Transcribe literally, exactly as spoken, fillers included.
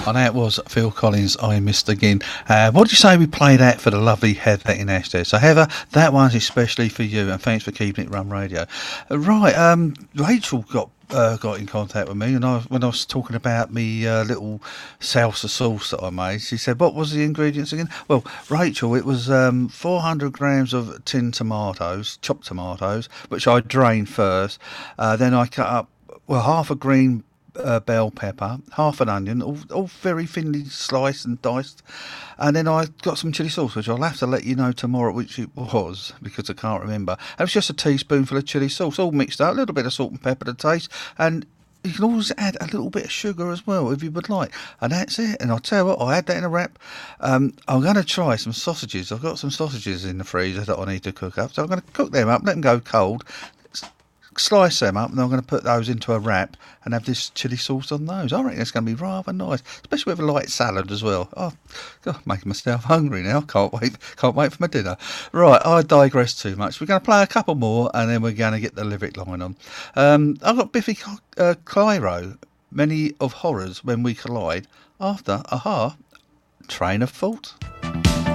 And that was Phil Collins, I Missed Again. Uh, what do you say we play that for the lovely Heather in Ashdale? So Heather, that one's especially for you, and thanks for keeping it Rum Radio. Uh, right, um, Rachel got uh, got in contact with me, and I, when I was talking about me uh, little salsa sauce that I made, she said, what was the ingredients again? Well, Rachel, it was um, four hundred grams of tinned tomatoes, chopped tomatoes, which I drained first. Uh, then I cut up, well, half a green Uh, bell pepper, half an onion, all, all very thinly sliced and diced, and then I got some chilli sauce, which I'll have to let you know tomorrow which it was, because I can't remember. It was just a teaspoonful of chilli sauce, all mixed up, a little bit of salt and pepper to taste, and you can always add a little bit of sugar as well if you would like, and that's it. And I'll tell you what, I had that in a wrap. um, I'm going to try some sausages. I've got some sausages in the freezer that I need to cook up, so I'm going to cook them up, let them go cold, slice them up, and I'm going to put those into a wrap and have this chilli sauce on those. I reckon it's going to be rather nice, especially with a light salad as well. Oh, God, making myself hungry now. Can't wait. Can't wait for my dinner. Right, I digress too much. We're going to play a couple more, and then we're going to get the lyric line on. Um, I've got Biffy uh, Clyro, Many of Horrors When We Collide, after Aha, Train of Thought.